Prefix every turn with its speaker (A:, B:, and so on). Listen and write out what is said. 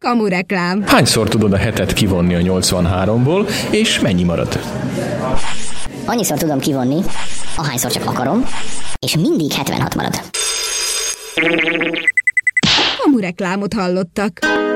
A: Kamu reklám.
B: Hányszor tudod a hetet kivonni a 83-ból, és mennyi marad?
C: Annyiszor tudom kivonni, ahányszor csak akarom, és mindig 76 marad.
A: Kamu reklámot hallottak.